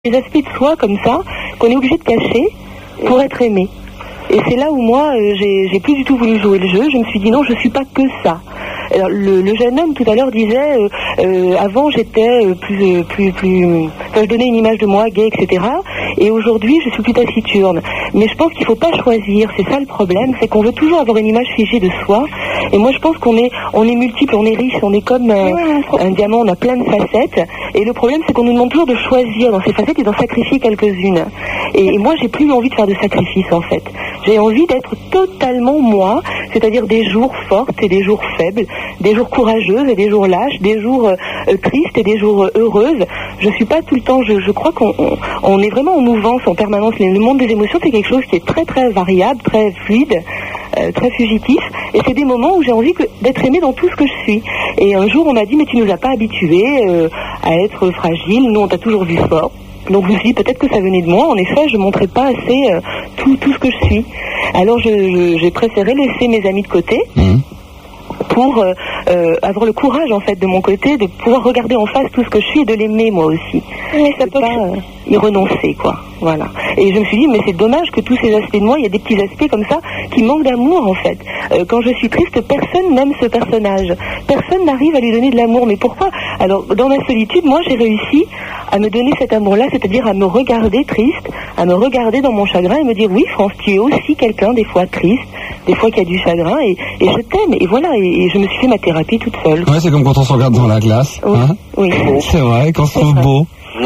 des aspects de soi comme ça qu'on est obligé de cacher pour être aimé. Et c'est là où moi, j'ai plus du tout voulu jouer le jeu. Je me suis dit non, je suis pas que ça. Alors, le jeune homme tout à l'heure disait avant j'étais je donnais une image de moi gay, etc. Et aujourd'hui je suis plus taciturne. Mais je pense qu'il faut pas choisir. C'est ça le problème, c'est qu'on veut toujours avoir une image figée de soi. Et moi je pense qu'on est multiple, on est riche, on est comme un diamant, on a plein de facettes. Et le problème c'est qu'on nous demande toujours de choisir dans ces facettes et d'en sacrifier quelques-unes. Et moi j'ai plus envie de faire de sacrifice en fait. J'ai envie d'être totalement moi, c'est-à-dire des jours fortes et des jours faibles, des jours courageuses et des jours lâches, des jours tristes et des jours heureuses. Je suis pas tout le temps, je crois qu'on est vraiment en mouvance en permanence. Le monde des émotions, c'est quelque chose qui est très très variable, très fluide, très fugitif. Et c'est des moments où j'ai envie d'être aimée dans tout ce que je suis. Et un jour, on m'a dit, mais tu nous as pas habitués à être fragile, nous on t'a toujours vu fort. Donc je me suis dit peut-être que ça venait de moi. En effet, je ne montrais pas assez tout ce que je suis. Alors j'ai préféré laisser mes amis de côté pour avoir le courage en fait de mon côté de pouvoir regarder en face tout ce que je suis et de l'aimer moi aussi. Mais ça peut pas y renoncer quoi. Voilà. Et je me suis dit mais c'est dommage que tous ces aspects de moi, il y a des petits aspects comme ça qui manquent d'amour en fait. Quand je suis triste, personne n'aime ce personnage. Personne n'arrive à lui donner de l'amour. Mais pourquoi? Alors dans ma solitude, moi j'ai réussi à me donner cet amour-là, c'est-à-dire à me regarder triste, à me regarder dans mon chagrin et me dire oui France, tu es aussi quelqu'un des fois triste, des fois qui a du chagrin et je t'aime. Et voilà, et je me suis fait ma thérapie toute seule. Ouais, c'est comme quand on se regarde dans la glace. Oui, hein oui. C'est vrai, quand on se trouve beau.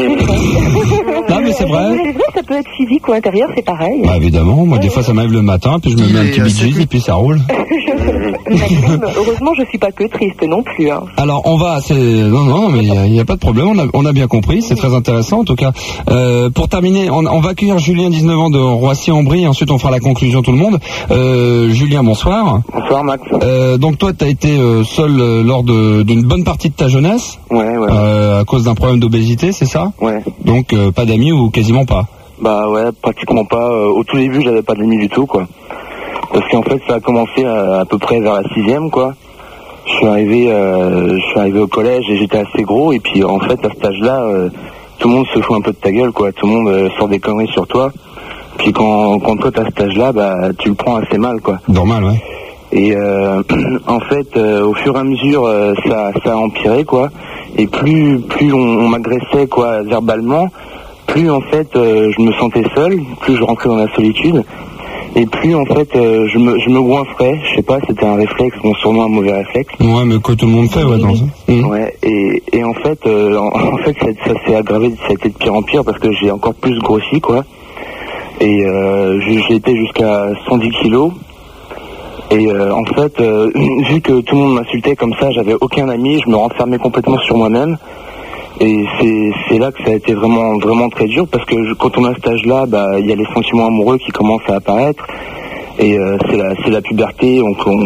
Non mais c'est vrai. C'est vrai, ça peut être physique ou intérieur, c'est pareil. Bah évidemment, moi des fois ça m'arrive le matin, puis je me mets un petit bidule et puis ça roule. Heureusement, je suis pas que triste non plus. Hein. Alors on va, non mais il n'y a pas de problème, on a bien compris, c'est très intéressant en tout cas. Pour terminer, on va accueillir Julien, 19 ans de Roissy-en-Brie, et ensuite on fera la conclusion tout le monde. Julien, bonsoir. Bonsoir Max. Donc toi t'as été seul lors d'une bonne partie de ta jeunesse. Ouais. À cause d'un problème d'obésité, c'est ça? Ouais. Donc pas d'amis ou quasiment pas? Bah ouais, pratiquement pas. Au tout début, j'avais pas d'amis du tout, quoi. Parce qu'en fait, ça a commencé à peu près vers la 6e, quoi. Je suis arrivé au collège et j'étais assez gros. Et puis en fait, à cet âge-là, tout le monde se fout un peu de ta gueule, quoi. Tout le monde sort des conneries sur toi. Puis quand toi t'as cet âge-là, bah tu le prends assez mal, quoi. Normal, ouais. Et en fait, au fur et à mesure, ça a empiré, quoi. Et plus on m'agressait, quoi, verbalement, plus en fait je me sentais seul, plus je rentrais dans la solitude, et plus en fait je me goinfrais. Je sais pas, c'était un réflexe, bon, sûrement un mauvais réflexe. Ouais, mais que tout le monde fait, ouais, dans ça. Ouais, et en fait, ça s'est aggravé, ça a été de pire en pire parce que j'ai encore plus grossi, quoi. Et j'ai été jusqu'à 110 kilos. Et en fait, vu que tout le monde m'insultait comme ça, j'avais aucun ami, je me renfermais complètement sur moi-même. Et c'est là que ça a été vraiment, vraiment très dur, parce que quand on a cet âge-là, bah, il y a les sentiments amoureux qui commencent à apparaître. Et c'est la puberté,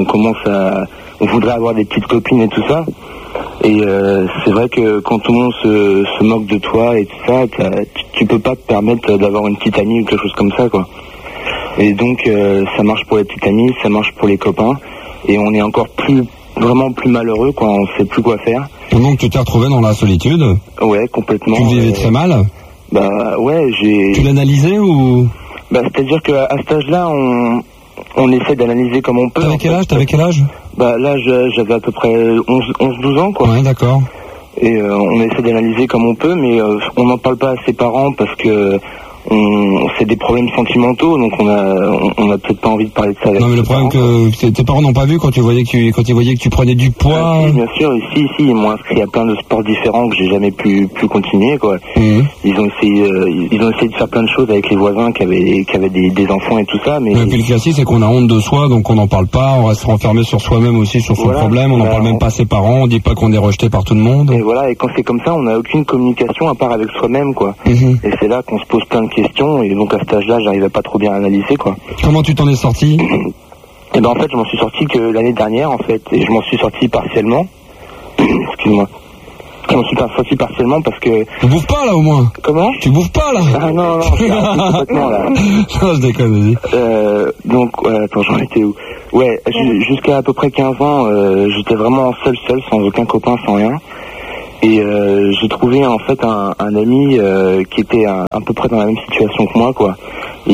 on voudrait avoir des petites copines et tout ça. Et c'est vrai que quand tout le monde se moque de toi et tout ça, tu peux pas te permettre d'avoir une petite amie ou quelque chose comme ça, quoi. Et donc ça marche pour les petites amies, ça marche pour les copains, et on est encore vraiment plus malheureux, quoi, on sait plus quoi faire. Donc tu t'es retrouvé dans la solitude? Ouais, complètement. Tu vivais très mal? Bah ouais, Tu l'analysais ou? Bah c'est-à-dire qu'à cet âge-là, on essaie d'analyser comme on peut. T'avais quel âge? Bah là, j'avais à peu près 11-12 ans, quoi. Ouais, d'accord. Et on essaie d'analyser comme on peut, mais on n'en parle pas à ses parents parce que c'est des problèmes sentimentaux, donc on a peut-être pas envie de parler de ça avec. Non, mais le problème que tes parents n'ont pas vu quand ils voyaient que tu prenais du poids. Ah, si, bien sûr, ici ils m'ont inscrit à plein de sports différents que j'ai jamais pu continuer, quoi. Ils ont essayé de faire plein de choses avec les voisins qui avaient des enfants et tout ça, mais. Et puis le classique, c'est qu'on a honte de soi, donc on n'en parle pas, on reste renfermé sur soi-même aussi, sur son problème, on n'en parle même pas à ses parents, on dit pas qu'on est rejeté par tout le monde. Et voilà, et quand c'est comme ça, on n'a aucune communication à part avec soi-même, quoi. Et c'est là qu'on se pose plein de questions, et donc à cet âge-là, j'arrivais pas trop bien à analyser, quoi. Comment tu t'en es sorti? Et ben en fait, je m'en suis sorti que l'année dernière, en fait, et je m'en suis sorti partiellement. Excuse-moi. Je m'en suis sorti partiellement parce que... Tu bouffes pas là au moins? Comment? Tu bouffes pas là? Ah non, je suis complètement là. Non, je déconne, vas-y. Donc, attends, j'en étais où? Jusqu'à à peu près 15 ans, j'étais vraiment seul, sans aucun copain, sans rien. Et j'ai trouvé en fait un ami qui était à peu près dans la même situation que moi, quoi. On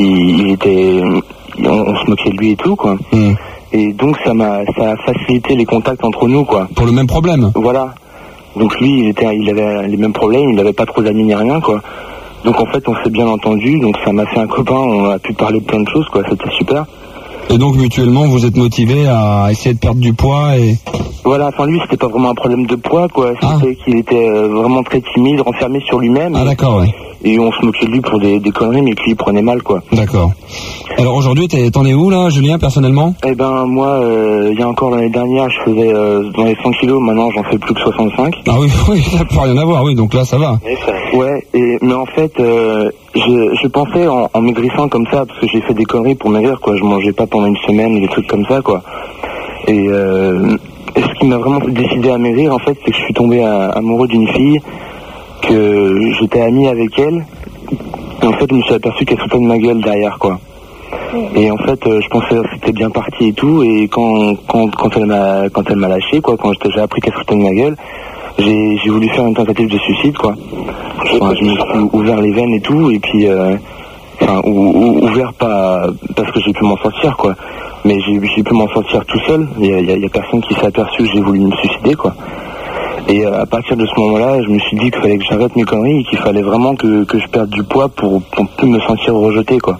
se moquait de lui et tout, quoi. Et donc ça a facilité les contacts entre nous, quoi. Pour le même problème. Voilà. Donc lui, il avait les mêmes problèmes, il n'avait pas trop d'amis ni rien, quoi. Donc en fait, on s'est bien entendu, donc ça m'a fait un copain, on a pu parler de plein de choses, quoi. C'était super. Et donc mutuellement, vous êtes motivés à essayer de perdre du poids et... Voilà, enfin lui, c'était pas vraiment un problème de poids, quoi. C'était qu'il était vraiment très timide, renfermé sur lui-même. Ah d'accord, ouais. Et on se moquait de lui pour des conneries, mais qu'il prenait mal, quoi. D'accord. Alors aujourd'hui, t'en es où là, Julien, personnellement? Eh ben moi, il y a encore l'année dernière, je faisais dans les 100 kilos, maintenant j'en fais plus que 65. Ah oui, ça peut rien avoir, oui, donc là ça va. Ouais, mais en fait, je pensais en maigrissant comme ça, parce que j'ai fait des conneries pour maigrir, quoi. Je mangeais pas pendant une semaine, des trucs comme ça, quoi. Et ce qui m'a vraiment décidé à maigrir, en fait, c'est que je suis tombé amoureux d'une fille, que j'étais ami avec elle, et en fait, je me suis aperçu qu'elle foutait de ma gueule derrière, quoi. Et en fait, je pensais que c'était bien parti et tout, et quand elle m'a lâché, quoi, quand j'ai appris qu'elle foutait de ma gueule, j'ai voulu faire une tentative de suicide, quoi. Enfin, je me suis ouvert les veines et tout, et puis, ouvert pas parce que j'ai pu m'en sortir, quoi. Mais j'ai pu m'en sortir tout seul. Il y a personne qui s'est aperçu que j'ai voulu me suicider, quoi. Et à partir de ce moment-là, je me suis dit qu'il fallait que j'arrête mes conneries et qu'il fallait vraiment que je perde du poids pour plus me sentir rejeté, quoi.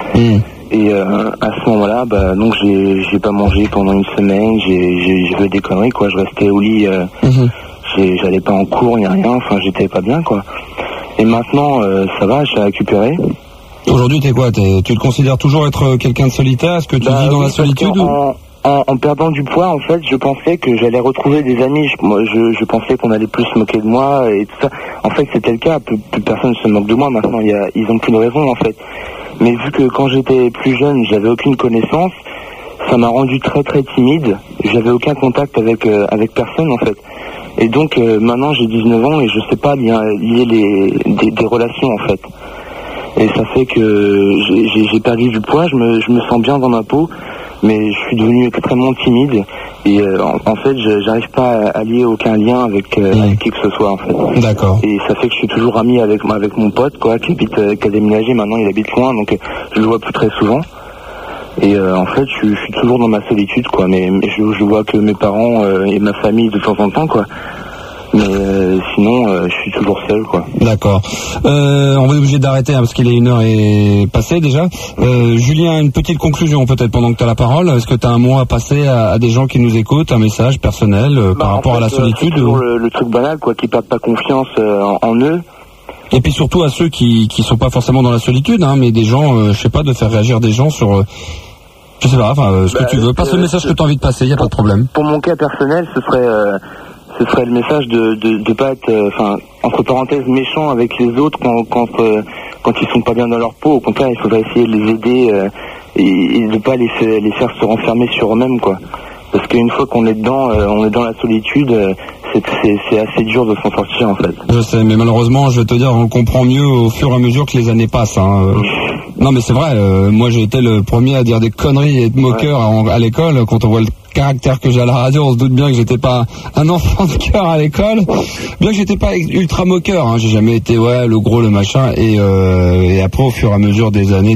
Et à ce moment-là, donc j'ai pas mangé pendant une semaine, j'ai fait des conneries, quoi. Je restais au lit, j'allais pas en cours ni rien, enfin j'étais pas bien, quoi. Et maintenant, ça va, j'ai récupéré. Aujourd'hui, t'es quoi? Tu te considères toujours être quelqu'un de solitaire? Est-ce que tu vis dans la solitude en perdant du poids, en fait, je pensais que j'allais retrouver des amis. Je pensais qu'on allait plus se moquer de moi et tout ça. En fait, c'était le cas. Plus personne ne se moque de moi maintenant. Ils ont plus de raison, en fait. Mais vu que quand j'étais plus jeune, j'avais aucune connaissance, ça m'a rendu très très timide. J'avais aucun contact avec personne, en fait. Et donc maintenant, j'ai 19 ans et je sais pas bien lier des relations, en fait. Et ça fait que j'ai perdu du poids, je me sens bien dans ma peau, mais je suis devenu extrêmement timide. Et en fait, j'arrive pas à lier aucun lien avec qui que ce soit, en fait. D'accord. Et ça fait que je suis toujours ami avec mon pote, quoi, qui a déménagé, maintenant il habite loin, donc je le vois plus très souvent. Et en fait, je suis toujours dans ma solitude, quoi, mais je vois que mes parents et ma famille de temps en temps, quoi. Mais sinon, je suis toujours seul, quoi. D'accord. On va être obligé d'arrêter parce qu'il est 1h passée déjà. Julien, une petite conclusion peut-être pendant que tu as la parole. Est-ce que tu as un mot à passer à des gens qui nous écoutent, un message personnel par rapport à la solitude? C'est toujours le truc banal, quoi, qui perdent pas confiance en eux. Et puis surtout à ceux qui sont pas forcément dans la solitude, hein, mais des gens, je sais pas, de faire réagir des gens sur... je sais pas, enfin, ce que tu veux. Passe le message que tu as envie de passer, y a pas de problème. Pour mon cas personnel, ce serait le message de pas être, entre parenthèses, méchant avec les autres quand ils sont pas bien dans leur peau. Au contraire, il faudrait essayer de les aider et de pas les faire se renfermer sur eux-mêmes, quoi. Parce qu'une fois qu'on est dedans, on est dans la solitude, c'est assez dur de s'en sortir, en fait. Je sais, mais malheureusement, je vais te dire, on comprend mieux au fur et à mesure que les années passent, hein. Non, mais c'est vrai, moi j'ai été le premier à dire des conneries et être moqueur à l'école. Quand on voit le caractère que j'ai à la radio, on se doute bien que j'étais pas un enfant de cœur à l'école, bien que j'étais pas ultra moqueur, hein. J'ai jamais été le gros, le machin, et après au fur et à mesure des années,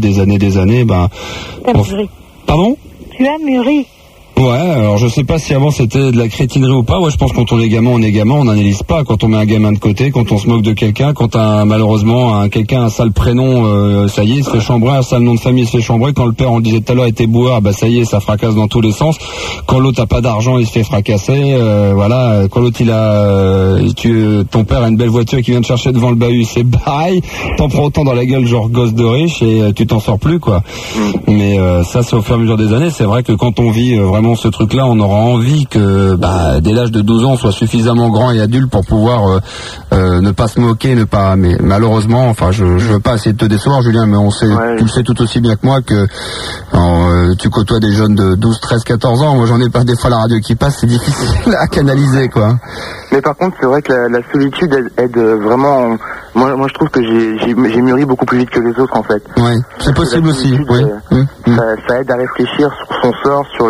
Pardon? Tu as mûri. Ouais, alors je sais pas si avant c'était de la crétinerie ou pas. Ouais, je pense que quand on est gamin, on n'analyse pas. Quand on met un gamin de côté, quand on se moque de quelqu'un, quand malheureusement quelqu'un a un sale prénom, ça y est, il se fait chambrer, un sale nom de famille, il se fait chambrer. Quand le père, on le disait tout à l'heure, était boueur, ça y est, ça fracasse dans tous les sens. Quand l'autre a pas d'argent, il se fait fracasser. Voilà. Quand l'autre ton père a une belle voiture qui vient te chercher devant le bahut, c'est pareil. T'en prends autant dans la gueule, genre gosse de riche, et tu t'en sors plus, quoi. Mais ça, c'est au fur et à mesure des années. C'est vrai que quand on vit vraiment ce truc-là, on aura envie que dès l'âge de 12 ans, on soit suffisamment grand et adulte pour pouvoir ne pas se moquer, mais malheureusement, enfin, je veux pas essayer de te décevoir, Julien, mais tu le sais tout aussi bien que moi que tu côtoies des jeunes de 12, 13, 14 ans. Moi, j'en ai pas, des fois la radio qui passe, c'est difficile à canaliser, quoi. Mais par contre, c'est vrai que la solitude aide vraiment. Moi, je trouve que j'ai mûri beaucoup plus vite que les autres, en fait. Oui, c'est possible aussi. Oui. Ça aide à réfléchir sur son sort, sur la vie,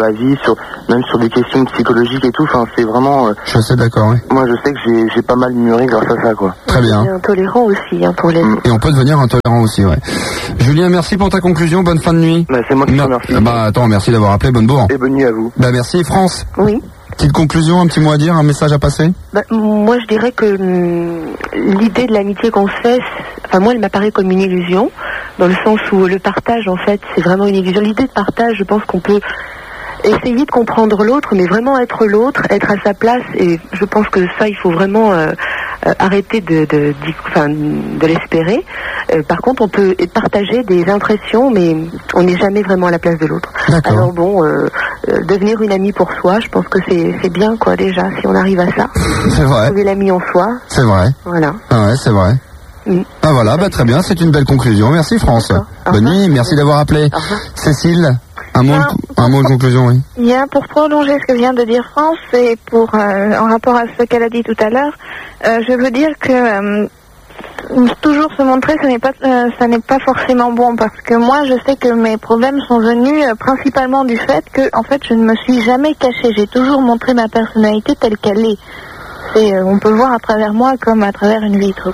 sur des questions psychologiques et tout. Enfin, c'est vraiment. Je suis d'accord. Oui. Moi, je sais que j'ai pas mal mûri grâce à ça, quoi. Très bien. On est intolérant aussi pour les. Et on peut devenir intolérant aussi, ouais. Julien, merci pour ta conclusion. Bonne fin de nuit. Bah, c'est moi qui te remercie. Attends, merci d'avoir appelé. Bonne bourre. Et bonne nuit à vous. Bah, merci, France. Oui. Petite conclusion, un petit mot à dire, un message à passer. Moi, je dirais que l'idée de l'amitié qu'on se fait, moi, elle m'apparaît comme une illusion, dans le sens où le partage, en fait, c'est vraiment une illusion. L'idée de partage, je pense qu'on peut essayer de comprendre l'autre, mais vraiment être l'autre, être à sa place, et je pense que ça, il faut vraiment arrêter de l'espérer. Par contre, on peut partager des impressions, mais on n'est jamais vraiment à la place de l'autre. D'accord. Alors devenir une amie pour soi, je pense que c'est bien, quoi, déjà, si on arrive à ça. C'est vrai. Trouver l'ami en soi. C'est vrai. Voilà. Ah ouais, c'est vrai. Ah voilà, très bien, c'est une belle conclusion. Merci France. Bonne nuit, merci d'avoir appelé. Cécile, un mot de conclusion, oui. Bien, pour prolonger ce que vient de dire France et en rapport à ce qu'elle a dit tout à l'heure, je veux dire que toujours se montrer, ça n'est pas forcément bon, parce que moi, je sais que mes problèmes sont venus principalement du fait que, en fait, je ne me suis jamais cachée. J'ai toujours montré ma personnalité telle qu'elle est. Et on peut voir à travers moi comme à travers une vitre.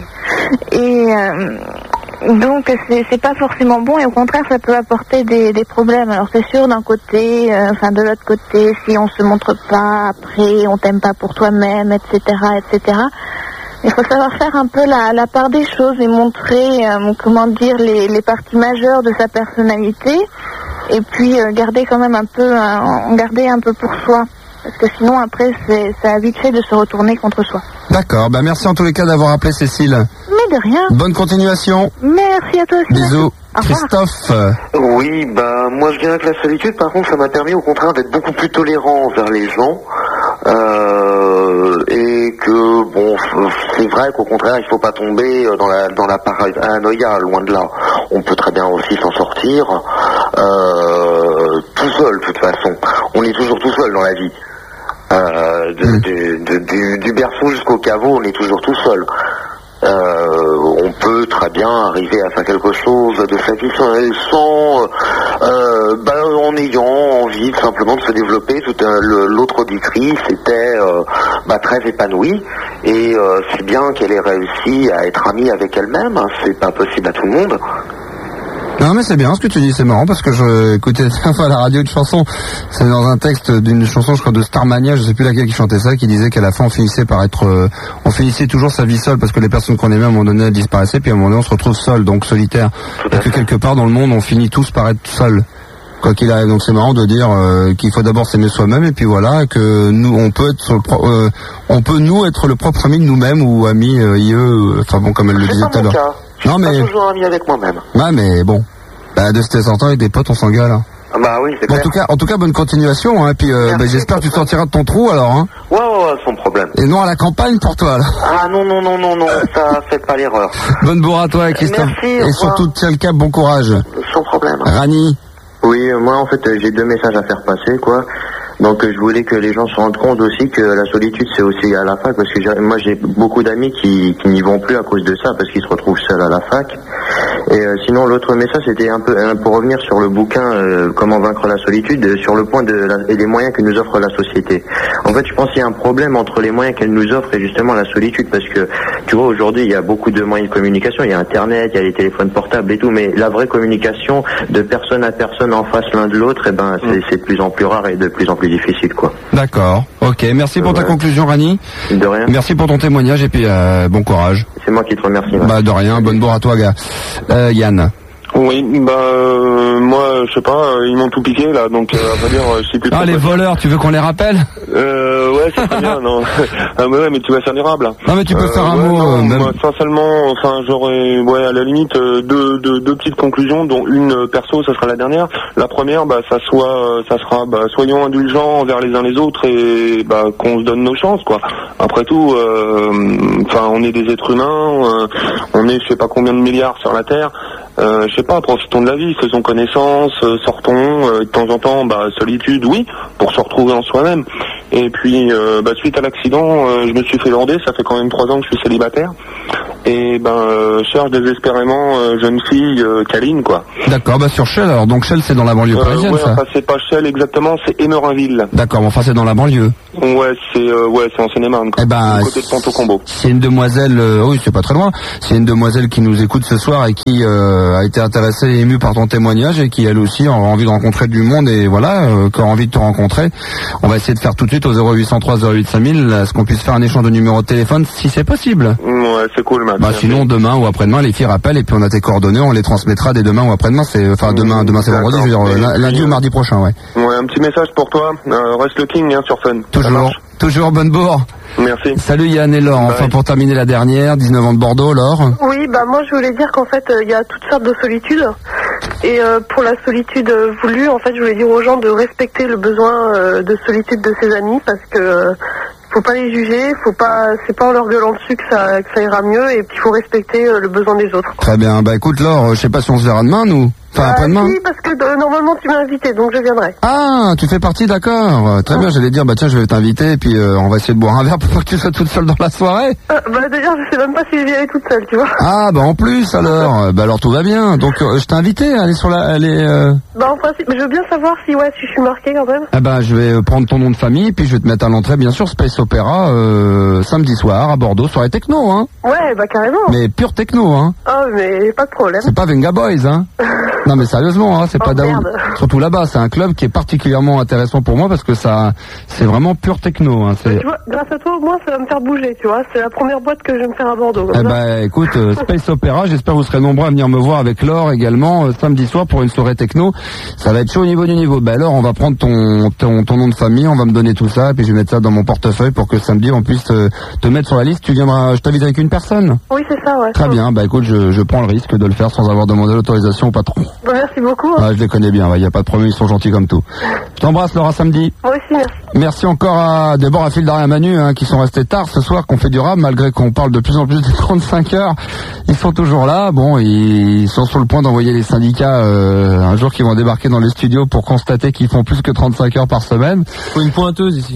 Donc c'est pas forcément bon, et au contraire ça peut apporter des problèmes. Alors c'est sûr, d'un côté, de l'autre côté, si on se montre pas, après on t'aime pas pour toi-même, etc. Il faut savoir faire un peu la part des choses et montrer les parties majeures de sa personnalité, et puis garder quand même un peu pour soi. Parce que sinon, après, ça a vite fait de se retourner contre soi. D'accord, merci en tous les cas d'avoir appelé Cécile. Mais de rien. Bonne continuation. Merci à toi aussi. Bisous. Christophe. Oui, moi je dirais que la solitude, par contre, ça m'a permis au contraire d'être beaucoup plus tolérant envers les gens. Et que, c'est vrai qu'au contraire, il faut pas tomber dans la paranoïa, loin de là. On peut très bien aussi s'en sortir tout seul, de toute façon. On est toujours tout seul dans la vie. Du berceau jusqu'au caveau, on est toujours tout seul. On peut très bien arriver à faire quelque chose de satisfaisant en ayant envie simplement de se développer. L'autre auditrice était très épanouie, et c'est bien qu'elle ait réussi à être amie avec elle-même. C'est pas possible à tout le monde. Non mais c'est bien ce que tu dis, c'est marrant parce que je écoutais la fois à la radio une chanson, c'est dans un texte d'une chanson je crois de Starmania, je sais plus laquelle qui chantait ça, qui disait qu'à la fin on finissait toujours sa vie seule parce que les personnes qu'on aimait à un moment donné elles disparaissaient, puis à un moment donné on se retrouve seul, donc solitaire, et que quelque part dans le monde on finit tous par être seul, quoi qu'il arrive. Donc c'est marrant de dire qu'il faut d'abord s'aimer soi-même, et puis voilà, que nous on peut être le propre ami de nous-mêmes, ou ami comme elle le disait tout à l'heure. Je suis pas toujours ami avec moi-même. Ouais, mais bon, de ce temps en temps avec des potes on s'engueule. Hein. Oui, c'est clair. En tout cas, bonne continuation, hein, et puis j'espère que tu sortiras de ton trou alors. Hein. Ouais, sans problème. Et non à la campagne pour toi là. Ah non, ça faites pas l'erreur. Bonne bourre à toi Christophe. Merci, et surtout tiens le cap, bon courage. Sans problème. Rani. Oui, moi en fait j'ai 2 messages à faire passer, quoi. Donc je voulais que les gens se rendent compte aussi que la solitude c'est aussi à la fac, parce que moi j'ai beaucoup d'amis qui n'y vont plus à cause de ça, parce qu'ils se retrouvent seuls à la fac. Et sinon l'autre message c'était un peu pour revenir sur le bouquin Comment vaincre la solitude, sur le point et des moyens que nous offre la société. En fait je pense qu'il y a un problème entre les moyens qu'elle nous offre et justement la solitude, parce que tu vois aujourd'hui il y a beaucoup de moyens de communication, il y a internet, il y a les téléphones portables et tout, mais la vraie communication de personne à personne en face l'un de l'autre, c'est de plus en plus rare et de plus en plus difficile, quoi. D'accord, ok, merci pour ta conclusion Rani. De rien. Merci pour ton témoignage, et puis bon courage. C'est moi qui te remercie. De rien, bonne bourre à toi gars. Yann. Oui, moi, je sais pas, ils m'ont tout piqué là, donc à vrai dire, je sais plus. Ah, les voleurs, tu veux qu'on les rappelle? Ouais, c'est très bien, non. Mais tu vas faire durable. Non, mais tu peux faire un mot. Moi, sincèrement, j'aurais, à la limite, deux petites conclusions, dont une perso, ça sera la dernière. La première, ça sera, soyons indulgents envers les uns les autres, et qu'on se donne nos chances, quoi. Après tout, on est des êtres humains, on est, je sais pas combien de milliards sur la Terre. Je sais pas, profitons de la vie, faisons connaissance, sortons, de temps en temps, solitude, oui, pour se retrouver en soi-même. Et puis, suite à l'accident, je me suis fait lourder. Ça fait quand même 3 ans que je suis célibataire. Et cherche désespérément jeune fille câline, quoi. D'accord, sur Chelles. Alors donc Chelles, c'est dans la banlieue parisienne, ouais, ça. Enfin, c'est pas Chelles exactement, c'est Émerinville. D'accord, enfin c'est dans la banlieue. Ouais, c'est en Seine-et-Marne, quoi. Côté de Ponto-Combo. C'est une demoiselle, oui, c'est pas très loin. C'est une demoiselle qui nous écoute ce soir et qui a été intéressée et émue par ton témoignage et qui elle aussi a envie de rencontrer du monde et voilà, qui a envie de te rencontrer. On va essayer de faire tout de suite au 0803 08 5000, est-ce qu'on puisse faire un échange de numéro de téléphone si c'est possible. Ouais, c'est cool, man. Sinon demain ou après-demain, les filles rappellent et puis on a tes coordonnées, on les transmettra dès demain ou après-demain. Demain c'est vendredi, je veux dire lundi ou mardi prochain, ouais. Ouais, un petit message pour toi. Reste le king sur Fun. Toujours bonne bourre. Merci. Salut Yann et Laure. Enfin pour terminer la dernière, 19 ans de Bordeaux, Laure. Oui, moi je voulais dire qu'en fait il y a toutes sortes de solitudes. Et pour la solitude voulue, en fait je voulais dire aux gens de respecter le besoin de solitude de ses amis parce que faut pas les juger, c'est pas en leur gueulant dessus que ça ira mieux et puis il faut respecter le besoin des autres. Très bien, écoute Laure, je sais pas si on se verra demain nous. Enfin après-demain. Si, parce que normalement tu m'as invité, donc je viendrai. Ah, tu fais partie, d'accord. Très bien, j'allais dire, tiens, je vais t'inviter et puis on va essayer de boire un verre pour pas que tu sois toute seule dans la soirée. D'ailleurs, je sais même pas si je vais aller toute seule, tu vois. Ah, en plus alors. Alors tout va bien. Donc je t'ai invité à aller sur en principe, je veux bien savoir si je suis marqué quand même. Je vais prendre ton nom de famille puis je vais te mettre à l'entrée, bien sûr, Space Opera, samedi soir à Bordeaux, soirée techno, hein. Ouais, carrément. Mais pure techno, hein. Oh, mais pas de problème. C'est pas Venga Boys, hein. Non mais sérieusement, c'est pas Daoud. Surtout là-bas, c'est un club qui est particulièrement intéressant pour moi parce que c'est vraiment pur techno. Hein. Tu vois, grâce à toi, au moins, ça va me faire bouger, tu vois. C'est la première boîte que je vais me faire à Bordeaux. Écoute, Space Opera, j'espère que vous serez nombreux à venir me voir avec Laure également samedi soir pour une soirée techno. Ça va être chaud au niveau du niveau. Laure, on va prendre ton nom de famille, on va me donner tout ça et puis je vais mettre ça dans mon portefeuille pour que samedi on puisse te mettre sur la liste. Tu viendras, je t'invite avec une personne. Oui, c'est ça, ouais. Très bien. Écoute, je prends le risque de le faire sans avoir demandé l'autorisation au patron. Merci beaucoup. Je les connais bien, il n'y a pas de problème, ils sont gentils comme tout. Je t'embrasse Laura, samedi. Moi aussi, merci. Merci encore d'abord à Phil et à Manu qui sont restés tard ce soir, qu'on fait du rap, malgré qu'on parle de plus en plus des 35 heures. Ils sont toujours là, ils sont sur le point d'envoyer les syndicats un jour qui vont débarquer dans les studios pour constater qu'ils font plus que 35 heures par semaine. Faut une pointeuse ici.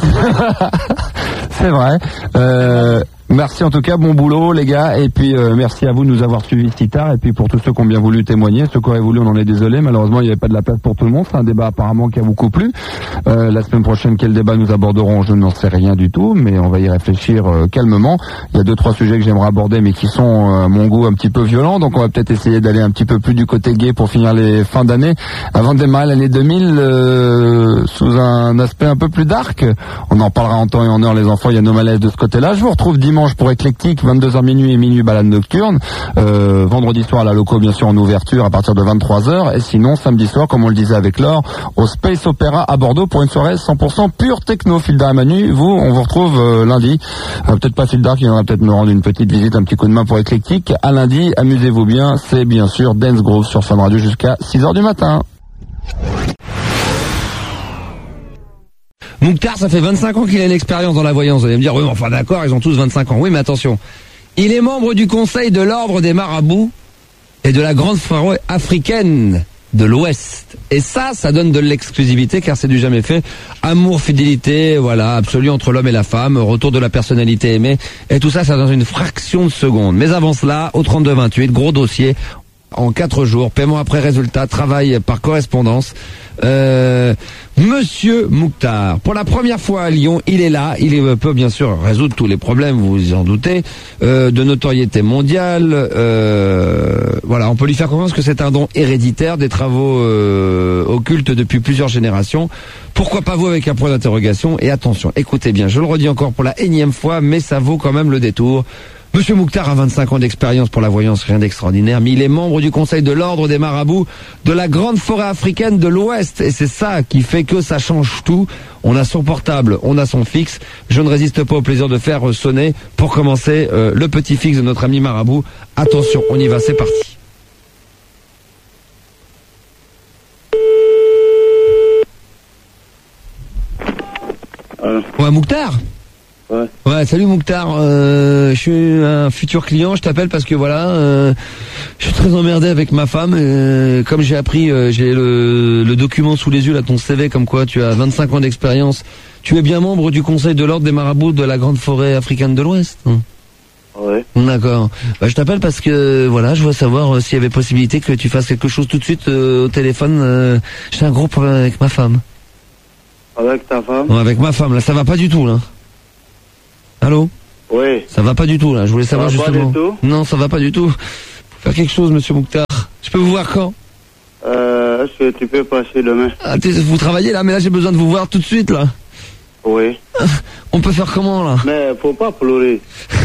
C'est vrai. Merci en tout cas, bon boulot les gars, et puis merci à vous de nous avoir suivis si tard, et puis pour tous ceux qui ont bien voulu témoigner, ceux qui auraient voulu, on en est désolé, malheureusement il n'y avait pas de la place pour tout le monde, c'est un débat apparemment qui a beaucoup plu. La semaine prochaine, quel débat nous aborderons, je n'en sais rien du tout, mais on va y réfléchir calmement. Il y a 2-3 sujets que j'aimerais aborder, mais qui sont à mon goût un petit peu violents, donc on va peut-être essayer d'aller un petit peu plus du côté gay pour finir les fins d'année, avant de démarrer l'année 2000 sous un aspect un peu plus dark. On en parlera en temps et en heure les enfants, il y a nos malaises de ce côté-là. Je vous retrouve dimanche pour Éclectique, 22h minuit et minuit balade nocturne. Vendredi soir à la loco, bien sûr, en ouverture à partir de 23h. Et sinon, samedi soir, comme on le disait avec Laure, au Space Opera à Bordeaux pour une soirée 100% pure techno. Filda et Manu, on vous retrouve lundi. Peut-être pas Filda qui viendra peut-être me rendre une petite visite, un petit coup de main pour Éclectique. À lundi, amusez-vous bien. C'est bien sûr Dance Groove sur Fun Radio jusqu'à 6h du matin. Mouktar, ça fait 25 ans qu'il a une expérience dans la voyance. Vous allez me dire, oui, mais enfin d'accord, ils ont tous 25 ans. Oui, mais attention. Il est membre du conseil de l'ordre des marabouts et de la grande forêt africaine de l'Ouest. Et ça donne de l'exclusivité car c'est du jamais fait. Amour, fidélité, voilà, absolu entre l'homme et la femme, retour de la personnalité aimée. Et tout ça dans une fraction de seconde. Mais avant cela, au 32-28, gros dossier. En 4 jours, paiement après résultat, travail par correspondance. Monsieur Mouktar, pour la première fois à Lyon, il est là, il peut bien sûr résoudre tous les problèmes, vous vous en doutez, de notoriété mondiale. Voilà, on peut lui faire confiance que c'est un don héréditaire, des travaux occultes depuis plusieurs générations. Pourquoi pas vous avec un point d'interrogation? Et attention, écoutez bien, je le redis encore pour la énième fois, mais ça vaut quand même le détour. Monsieur Mouktar a 25 ans d'expérience pour la voyance, rien d'extraordinaire, mais il est membre du conseil de l'ordre des marabouts de la grande forêt africaine de l'Ouest. Et c'est ça qui fait que ça change tout. On a son portable, on a son fixe. Je ne résiste pas au plaisir de faire sonner, pour commencer, le petit fixe de notre ami marabout. Attention, on y va, c'est parti. Ouais, Mouktar ? Ouais, salut Mouktar, je suis un futur client, je t'appelle parce que voilà, je suis très emmerdé avec ma femme, comme j'ai appris, j'ai le document sous les yeux, là, ton CV, comme quoi tu as 25 ans d'expérience, Tu es bien membre du Conseil de l'Ordre des marabouts de la Grande Forêt africaine de l'Ouest? Ouais. D'accord. Bah, je t'appelle parce que, voilà, je veux savoir s'il y avait possibilité que tu fasses quelque chose tout de suite au téléphone. J'ai un gros problème avec ma femme. Avec ta femme? Non, avec ma femme, là, ça va pas du tout, là. Allô? Oui. Ça va pas du tout, là. Je voulais savoir Ça va justement. pas du tout? Non, ça va pas du tout. Faut faire quelque chose, monsieur Mouktar. Je peux vous voir quand? Est-ce que tu peux passer demain? Ah, vous travaillez là, mais là j'ai besoin de vous voir tout de suite, là. Oui. On peut faire comment, là? Mais faut pas pleurer.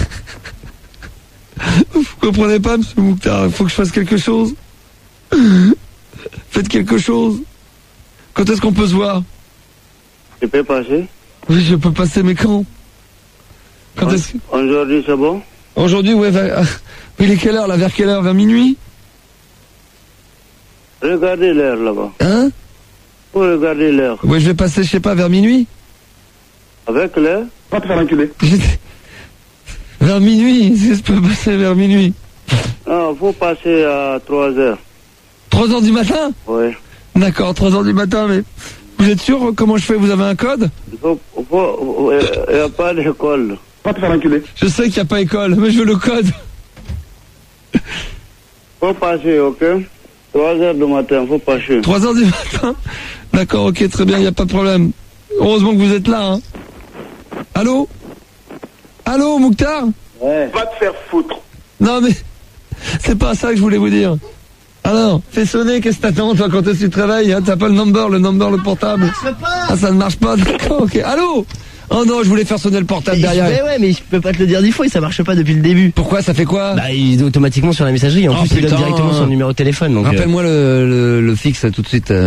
Vous comprenez pas, monsieur Mouktar, il faut que je fasse quelque chose. Faites quelque chose. Quand est-ce qu'on peut se voir? Tu peux passer? Oui, je peux passer, mais quand? Quand est-ce que... Aujourd'hui, c'est bon? Aujourd'hui, ouais, il est quelle heure, là? Vers quelle heure? Vers minuit? Regardez l'heure là-bas. Hein? Faut regarder l'heure. Ouais, je vais passer, je sais pas, vers minuit? Avec l'heure? Pas te faire enculer. Vers minuit? Est-ce que je peux passer vers minuit? Non, faut passer à 3 heures. 3 heures du matin? Oui. D'accord, 3 heures du matin, mais... Vous êtes sûr comment je fais? Vous avez un code? Il n'y a pas d'école. Pas te faire enculer. Je sais qu'il n'y a pas école, mais je veux le code. Faut passer, ok? 3 heures du matin, faut passer. 3 heures du matin? D'accord, ok, très bien, il n'y a pas de problème. Heureusement que vous êtes là, hein. Allô? Allô, Mouktar? Ouais. Va te faire foutre. Non, mais... C'est pas ça que je voulais vous dire. Alors, fais sonner, qu'est-ce que t'attends, toi, quand est-ce que tu te réveilles, hein? T'as pas le number, le portable? Ah, ça ne marche pas, d'accord, ok. Allô? Oh non, je voulais faire sonner le portable derrière. Mais ouais, mais je peux pas te le dire 10 fois, ça marche pas depuis le début. Pourquoi? Ça fait quoi? Bah, il est automatiquement sur la messagerie. En plus, il donne putain. directement son numéro de téléphone. Donc, Rappelle-moi le fixe tout de suite.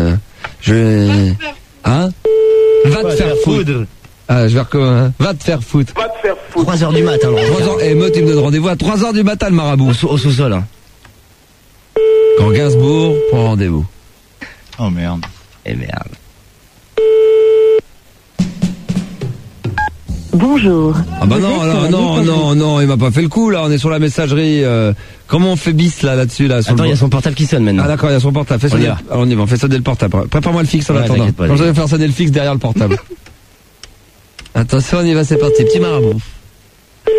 Hein? Va te faire foutre. Ah, je vais hein. Va te faire foutre. Va te faire foutre. 3 heures du matin. 3 heures. Eh, Meute, il me donne rendez-vous à 3 heures du matin, le marabout. Au sous-sol. Hein. Quand Gainsbourg prend rendez-vous. Oh merde. Eh merde. Bonjour. Ah bah non, il m'a pas fait le coup, là, on est sur la messagerie. Comment on fait bis, là-dessus, là, sur Attends, il y a son portable qui sonne maintenant. Ah d'accord, il y a son portable. Fais sonner. Alors on y va, on fait sonner le portable. Prépare-moi le fixe en attendant. t'inquiète pas, Quand je vais faire sonner le fixe derrière le portable. Attention, on y va, c'est parti. Petit marabout.